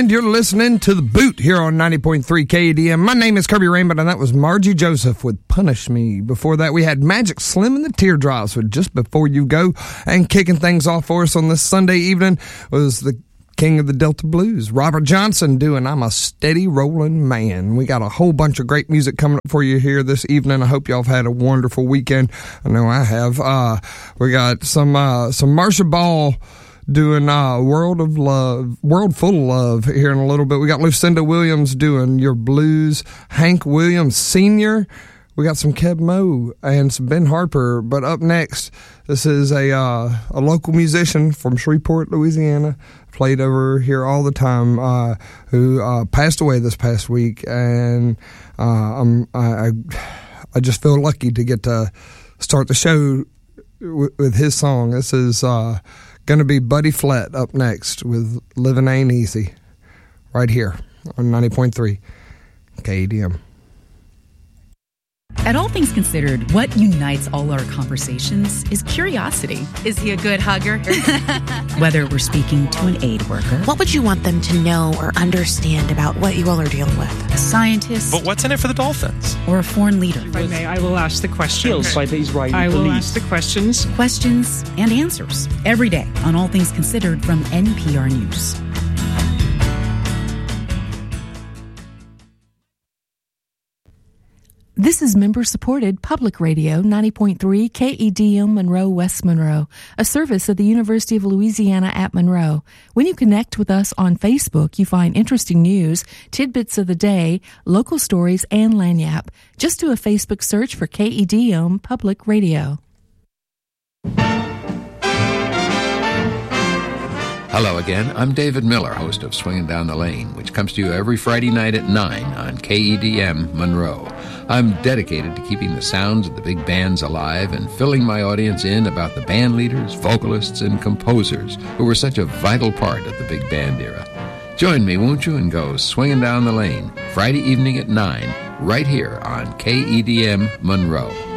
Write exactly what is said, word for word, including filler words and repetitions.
and you're listening to The Boot here on ninety point three K E D M. My name is Kirby Rainbow, and that was Margie Joseph with Punish Me. Before that, we had Magic Slim and the Teardrops with Just Before You Go, and kicking things off for us on this Sunday evening was the King of the Delta Blues, Robert Johnson, doing I'm a Steady Rolling Man. We got a whole bunch of great music coming up for you here this evening. I hope y'all have had a wonderful weekend. I know I have. Uh, we got some, uh, some Marsha Ball doing uh, World of Love, World Full of Love here in a little bit. We got Lucinda Williams doing Your Blues, Hank Williams Senior We got some Keb Mo and some Ben Harper. But up next, this is a uh, a local musician from Shreveport, Louisiana, played over here all the time, uh, who uh, passed away this past week. And uh, I'm, I, I just feel lucky to get to start the show w- with his song. This is Uh, going to be Buddy Flett up next with Living Ain't Easy, right here on ninety point three K E D M. At All Things Considered, what unites all our conversations is curiosity. Is he a good hugger? Whether we're speaking to an aid worker, what would you want them to know or understand about what you all are dealing with? A scientist, but what's in it for the Dolphins? Or a foreign leader. If I may, I will ask the questions. By the Israeli I will police. ask the questions. Questions and answers every day on All Things Considered from N P R News. This is member-supported Public Radio ninety point three K E D M Monroe, West Monroe, a service of the University of Louisiana at Monroe. When you connect with us on Facebook, you find interesting news, tidbits of the day, local stories, and Lagniappe. Just do a Facebook search for K E D M Public Radio. Hello again. I'm David Miller, host of Swinging Down the Lane, which comes to you every Friday night at nine on K E D M Monroe. I'm dedicated to keeping the sounds of the big bands alive and filling my audience in about the band leaders, vocalists, and composers who were such a vital part of the big band era. Join me, won't you, and go Swinging Down the Lane, Friday evening at nine, right here on K E D M Monroe.